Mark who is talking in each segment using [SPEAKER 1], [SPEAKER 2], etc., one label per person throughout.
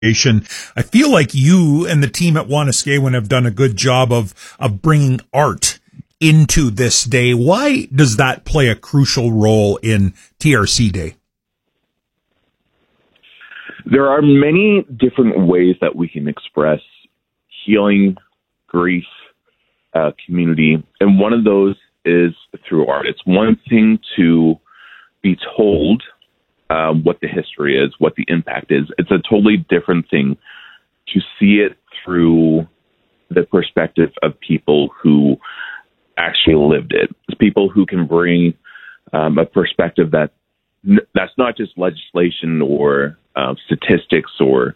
[SPEAKER 1] I feel like you and the team at Wanuskewin have done a good job of bringing art into this day. Why does that play a crucial role in TRC Day?
[SPEAKER 2] There are many different ways that we can express healing, grief, community, and one of those is through art. It's one thing to be told what the history is, what the impact is. It's a totally different thing to see it through the perspective of people who actually lived it. It's people who can bring a perspective that's not just legislation or statistics or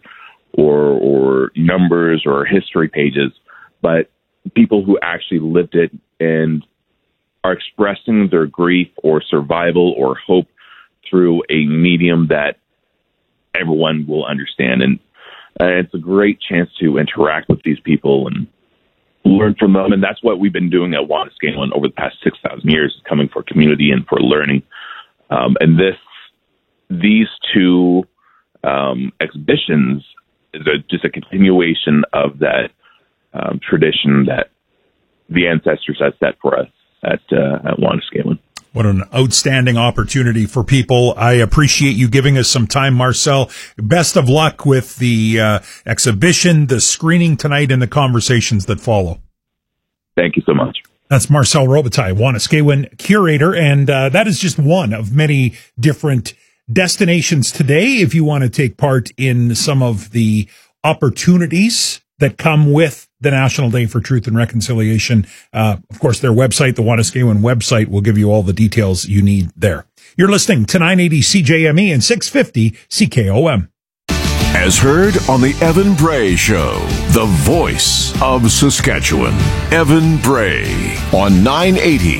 [SPEAKER 2] numbers or history pages, but people who actually lived it and are expressing their grief or survival or hope through a medium that everyone will understand. And it's a great chance to interact with these people and learn from them. And that's what we've been doing at Wanuskewin over the past 6,000 years, coming for community and for learning. And these two exhibitions is just a continuation of that tradition that the ancestors have set for us at Wanuskewin.
[SPEAKER 1] What an outstanding opportunity for people. I appreciate you giving us some time, Marcel. Best of luck with the exhibition, the screening tonight, and the conversations that follow.
[SPEAKER 2] Thank you so much.
[SPEAKER 1] That's Marcel Robitaille, Wanuskewin curator, and that is just one of many different destinations today. If you want to take part in some of the opportunities that come with the National Day for Truth and Reconciliation. Of course, their website, the Wanuskewin website, will give you all the details you need there. You're listening to 980 CJME and 650 CKOM.
[SPEAKER 3] As heard on the Evan Bray Show, the voice of Saskatchewan, Evan Bray on 980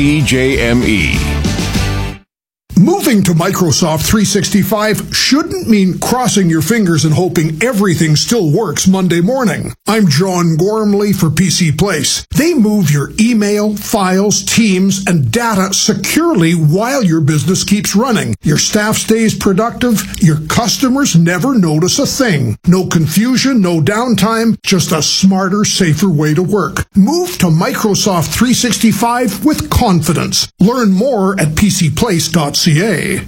[SPEAKER 3] CJME.
[SPEAKER 4] Moving to Microsoft 365 shouldn't mean crossing your fingers and hoping everything still works Monday morning. I'm John Gormley for PC Place. They move your email, files, teams, and data securely while your business keeps running. Your staff stays productive. Your customers never notice a thing. No confusion, no downtime, just a smarter, safer way to work. Move to Microsoft 365 with confidence. Learn more at pcplace.ca. Hey,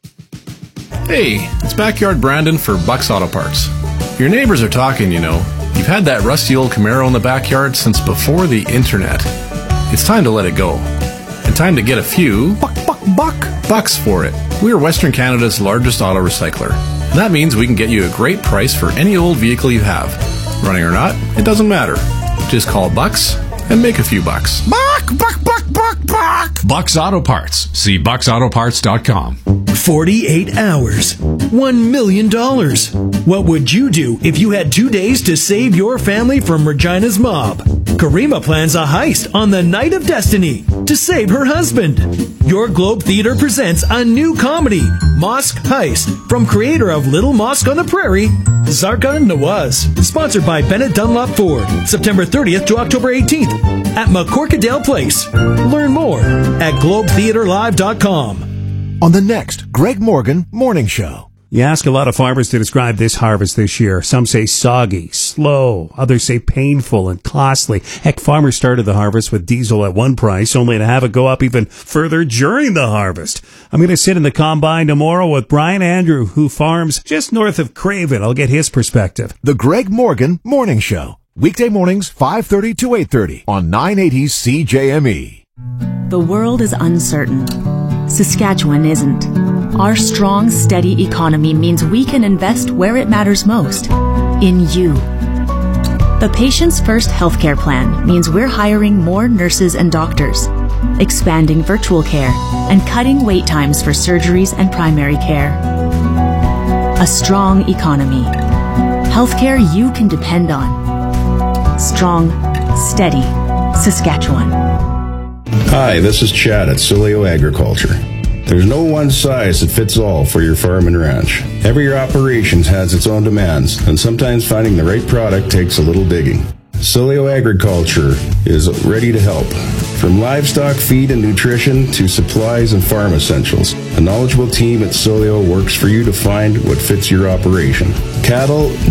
[SPEAKER 5] it's Backyard Brandon for Bucks Auto Parts. Your neighbors are talking, you know. You've had that rusty old Camaro in the backyard since before the internet. It's time to let it go. And time to get a few bucks for it. We are Western Canada's largest auto recycler. And that means we can get you a great price for any old vehicle you have. Running or not, it doesn't matter. Just call Bucks and make a few bucks.
[SPEAKER 6] Bucks Auto Parts. See bucksautoparts.com.
[SPEAKER 7] 48 hours. $1 million. What would you do if you had 2 days to save your family from Regina's mob? Karima plans a heist on the Night of Destiny to save her husband. Your Globe Theatre presents a new comedy, Mosque Heist, from creator of Little Mosque on the Prairie, Zarka Nawaz. Sponsored by Bennett Dunlop Ford. September 30th to October 18th at McCorkadale Place. Learn more at globetheaterlive.com.
[SPEAKER 8] On the next Greg Morgan Morning Show.
[SPEAKER 9] You ask a lot of farmers to describe this harvest this year. Some say soggy, slow. Others say painful and costly. Heck, farmers started the harvest with diesel at one price, only to have it go up even further during the harvest. I'm going to sit in the combine tomorrow with Brian Andrew, who farms just north of Craven. I'll get his perspective.
[SPEAKER 8] The Greg Morgan Morning Show. Weekday mornings, 5:30 to 8:30 on 980 CJME.
[SPEAKER 10] The world is uncertain. Saskatchewan isn't. Our strong, steady economy means we can invest where it matters most, in you. The Patients First healthcare plan means we're hiring more nurses and doctors, expanding virtual care, and cutting wait times for surgeries and primary care. A strong economy. Healthcare you can depend on. Strong, steady Saskatchewan.
[SPEAKER 11] Hi, this is Chad at Sileo Agriculture. There's no one size that fits all for your farm and ranch. Every operation has its own demands, and sometimes finding the right product takes a little digging. Sileo Agriculture is ready to help. From livestock feed and nutrition to supplies and farm essentials, A knowledgeable team at Solio works for you to find what fits your operation. Cattle,